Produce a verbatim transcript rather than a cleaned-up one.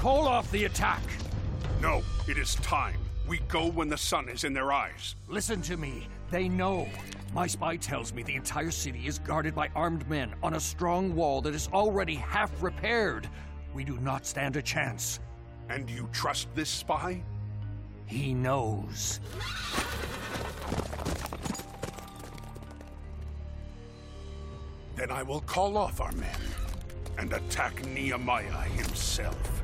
call off the attack. No, it is time. We go when the sun is in their eyes. Listen to me. They know. My spy tells me the entire city is guarded by armed men on a strong wall that is already half repaired. We do not stand a chance. And you trust this spy? He knows. Then I will call off our men and attack Nehemiah himself.